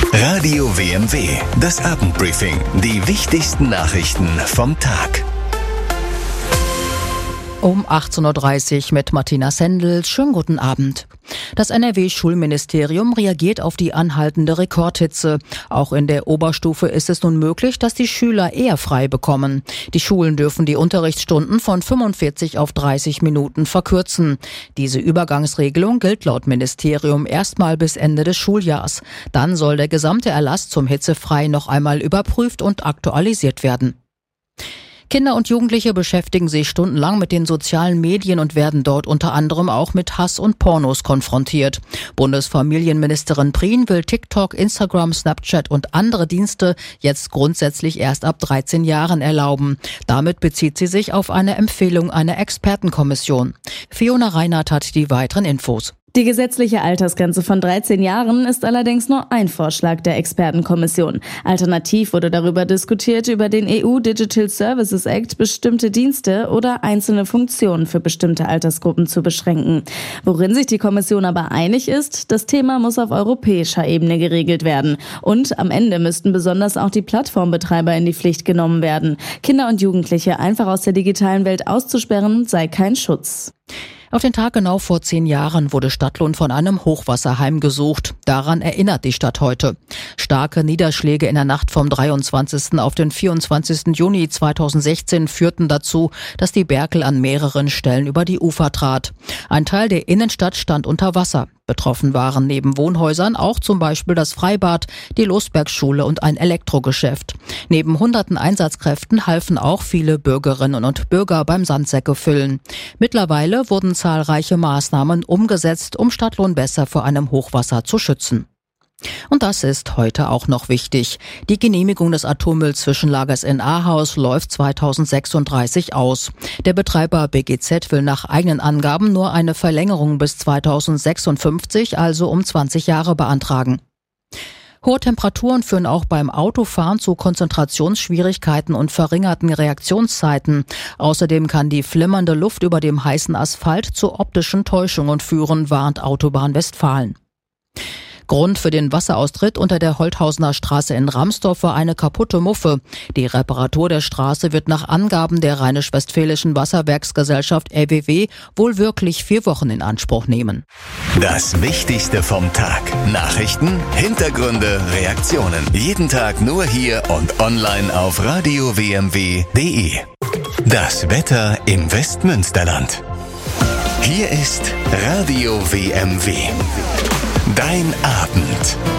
Radio WMW, das Abendbriefing. Die wichtigsten Nachrichten vom Tag. Um 18.30 Uhr mit Martina Sendel. Schönen guten Abend. Das NRW-Schulministerium reagiert auf die anhaltende Rekordhitze. Auch in der Oberstufe ist es nun möglich, dass die Schüler eher frei bekommen. Die Schulen dürfen die Unterrichtsstunden von 45 auf 30 Minuten verkürzen. Diese Übergangsregelung gilt laut Ministerium erstmal bis Ende des Schuljahrs. Dann soll der gesamte Erlass zum Hitzefrei noch einmal überprüft und aktualisiert werden. Kinder und Jugendliche beschäftigen sich stundenlang mit den sozialen Medien und werden dort unter anderem auch mit Hass und Pornos konfrontiert. Bundesfamilienministerin Prien will TikTok, Instagram, Snapchat und andere Dienste jetzt grundsätzlich erst ab 13 Jahren erlauben. Damit bezieht sie sich auf eine Empfehlung einer Expertenkommission. Fiona Reinhardt hat die weiteren Infos. Die gesetzliche Altersgrenze von 13 Jahren ist allerdings nur ein Vorschlag der Expertenkommission. Alternativ wurde darüber diskutiert, über den EU Digital Services Act bestimmte Dienste oder einzelne Funktionen für bestimmte Altersgruppen zu beschränken. Worin sich die Kommission aber einig ist, das Thema muss auf europäischer Ebene geregelt werden. Und am Ende müssten besonders auch die Plattformbetreiber in die Pflicht genommen werden. Kinder und Jugendliche einfach aus der digitalen Welt auszusperren, sei kein Schutz. Auf den Tag genau vor 10 Jahren wurde Stadtlohn von einem Hochwasser heimgesucht. Daran erinnert die Stadt heute. Starke Niederschläge in der Nacht vom 23. auf den 24. Juni 2016 führten dazu, dass die Berkel an mehreren Stellen über die Ufer trat. Ein Teil der Innenstadt stand unter Wasser. Betroffen waren neben Wohnhäusern auch zum Beispiel das Freibad, die Losbergschule und ein Elektrogeschäft. Neben hunderten Einsatzkräften halfen auch viele Bürgerinnen und Bürger beim Sandsäcke füllen. Mittlerweile wurden zahlreiche Maßnahmen umgesetzt, um Stadtlohn besser vor einem Hochwasser zu schützen. Und das ist heute auch noch wichtig. Die Genehmigung des Atommüllzwischenlagers in Ahaus läuft 2036 aus. Der Betreiber BGZ will nach eigenen Angaben nur eine Verlängerung bis 2056, also um 20 Jahre beantragen. Hohe Temperaturen führen auch beim Autofahren zu Konzentrationsschwierigkeiten und verringerten Reaktionszeiten. Außerdem kann die flimmernde Luft über dem heißen Asphalt zu optischen Täuschungen führen, warnt Autobahn Westfalen. Grund für den Wasseraustritt unter der Holthausener Straße in Ramsdorf war eine kaputte Muffe. Die Reparatur der Straße wird nach Angaben der Rheinisch-Westfälischen Wasserwerksgesellschaft RWW wohl wirklich 4 Wochen in Anspruch nehmen. Das Wichtigste vom Tag. Nachrichten, Hintergründe, Reaktionen. Jeden Tag nur hier und online auf radiowmw.de. Das Wetter im Westmünsterland. Hier ist Radio WMW. Dein Abend.